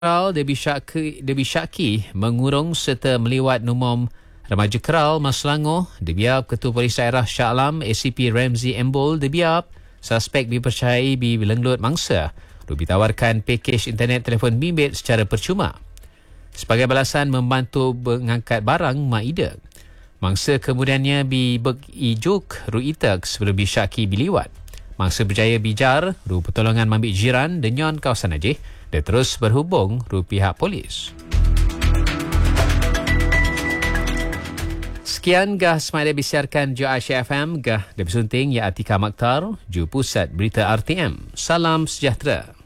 Debbie Syaki mengurung serta meliwat umum remaja Keral, Selangor. Dibiap Ketua Polis Daerah Shah Alam, ACP Ramzi Embol dibiap suspek dipercayai bilenglut mangsa ditawarkan pakej internet telefon bimbit secara percuma sebagai balasan membantu mengangkat barang Maida. Mangsa kemudiannya ijuk ruitak sebelum Syaki biliwat. Mangsa berjaya bijar pertolongan mambik jiran denyon kawasan Aceh dan terus berhubung pihak polis. Sekian gah semasa disiarkan Ju Asia FM gah dari sunting ya Atika Maktar, Ju Pusat Berita RTM. Salam sejahtera.